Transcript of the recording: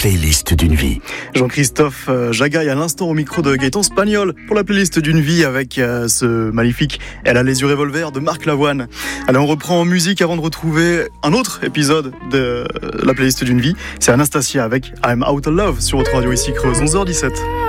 playlist d'une vie. Jean-Christophe Jagaille à l'instant au micro de Gaëtan Spagnol pour la playlist d'une vie avec ce magnifique Elle a les yeux revolver de Marc Lavoine. Allez, on reprend en musique avant de retrouver un autre épisode de la playlist d'une vie. C'est Anastasia avec I'm Out of Love sur votre radio ici Creuse, 11h17.